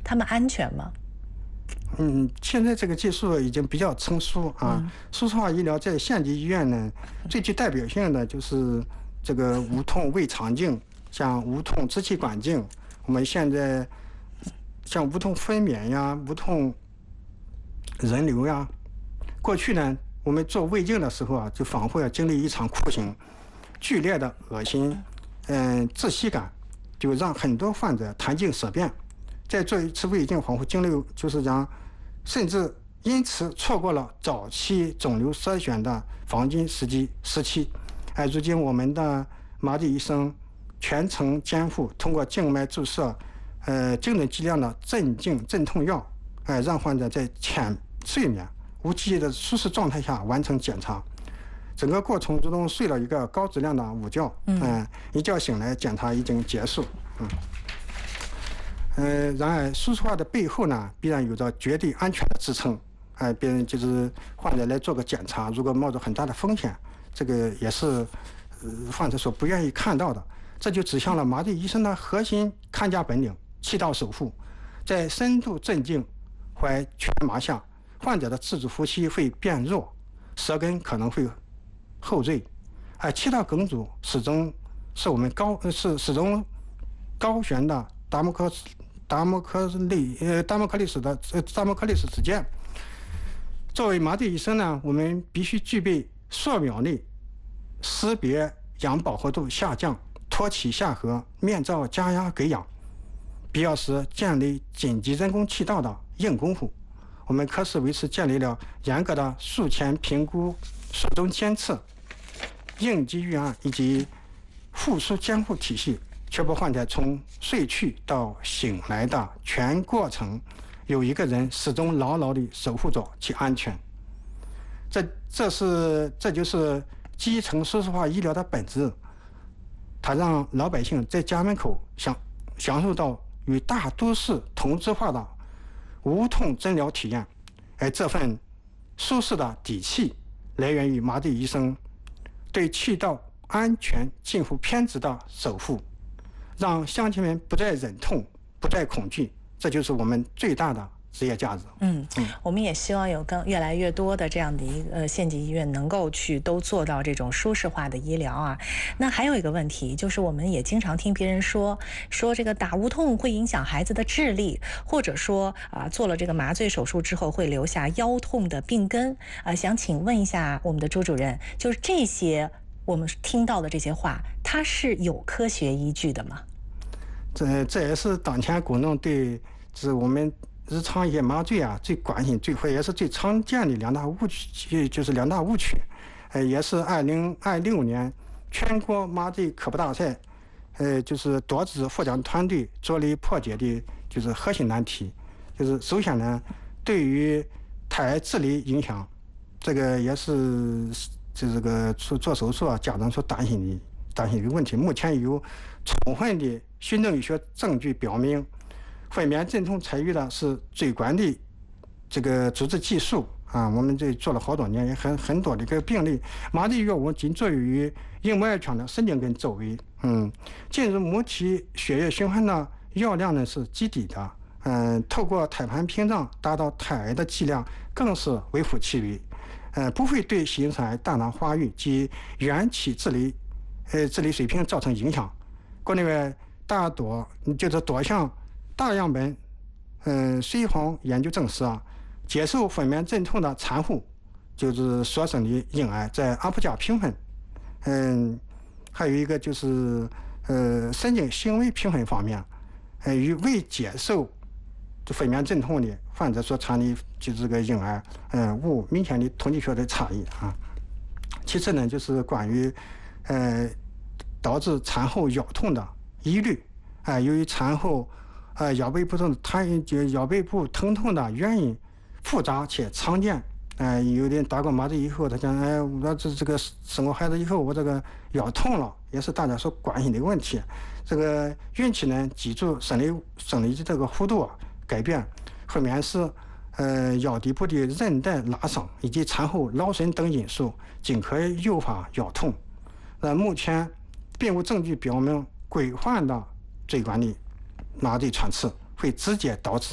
他们安全吗？ 现在这个技术已经比较成熟啊。输出化医疗在县级医院呢，最具代表性的就是这个无痛胃肠镜，像无痛支气管镜。我们现在像无痛分娩呀、无痛人流呀。过去呢，我们做胃镜的时候啊，就仿佛要经历一场酷刑，剧烈的恶心，窒息感，就让很多患者谈镜色变。再做一次胃镜，仿佛经历就是讲，甚至因此错过了早期肿瘤筛选的黄金时期。如今我们的麻醉医生全程监护，通过静脉注射，精准剂量的镇静镇痛药，让患者在浅睡眠、无记忆的舒适状态下完成检查。整个过程中睡了一个高质量的午觉，一觉醒来检查已经结束。然而输出化的背后呢，必然有着绝对安全的支撑。别人就是患者来做个检查，如果冒着很大的风险，这个也是患者所不愿意看到的。这就指向了麻醉医生的核心看家本领——气道守护。在深度镇静、怀全麻下，患者的自主呼吸会变弱，舌根可能会后坠，气道梗阻始终是我们始终高悬的达摩克利斯之剑。作为麻醉医生呢，我们必须具备数秒内识别氧饱和度下降、托起下颌、面罩加压给氧，必要时建立紧急人工气道的硬功夫。我们科室为此建立了严格的术前评估、术中监测、应急预案以及复苏监护体系，确保患者从睡去到醒来的全过程有一个人始终牢牢地守护着其安全。这就是基层输出化医疗的本质，它让老百姓在家门口享受到与大都市同质化的无痛诊疗体验。这份舒适的底气来源于麻醉医生对气道安全近乎偏执的守护，让乡亲们不再忍痛，不再恐惧，这就是我们最大的职业价值。 我们也希望有越来越多的这样的一个县级医院能够去都做到这种舒适化的医疗啊。那还有一个问题，就是我们也经常听别人说这个打无痛会影响孩子的智力，或者说做了这个麻醉手术之后会留下腰痛的病根。想请问一下我们的朱主任，就是这些我们听到的这些话，它是有科学依据的吗？ 这也是当前公众对我们日常夜麻醉最关心、也是最常见的两大误区，也是2026年全国麻醉科普大赛，就是多支获奖团队着力破解的，就是核心难题。就是首先呢，对于胎儿智力影响，这个也是这个做手术家长所担心的问题。目前有充分的循证医学证据表明，分娩镇痛采用的是最关的这个主治技术我们这做了好多年，也很多的一个病例。麻醉药物仅作用于硬膜外圈的神经根周围，进入母体血液循环的药量呢是极低的，透过胎盘屏障达到胎儿的剂量更是微乎其微，不会对新生儿大脑发育及元气智力水平造成影响。国内外多项大样本随访研究证实接受分娩镇痛的产妇，就是所生的婴儿，在阿普加评分，还有一个就是神经行为评分方面，与未接受分娩镇痛的患者所产的就是这个婴儿，无明显的统计学的差异其次呢，就是关于导致产后腰痛的疑虑，由于产后腰背部疼痛的原因复杂且常见，有的人打过麻醉以后，他讲，我这个生过孩子以后，我这个腰痛了，也是大家所关心的一个问题。这个孕期呢，脊柱生理的这个弧度改变，分娩时腰底部的韧带拉伤以及产后劳损等因素，均可诱发腰痛。目前并无证据表明规范的椎管的麻醉穿刺会直接导致